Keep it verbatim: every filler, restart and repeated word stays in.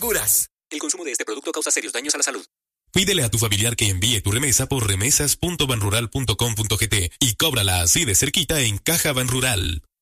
seguras. El consumo de este producto causa serios daños a la salud. Pídele a tu familiar que envíe tu remesa por remesas punto banrural punto com punto gt y cóbrala así de cerquita en Caja Banrural.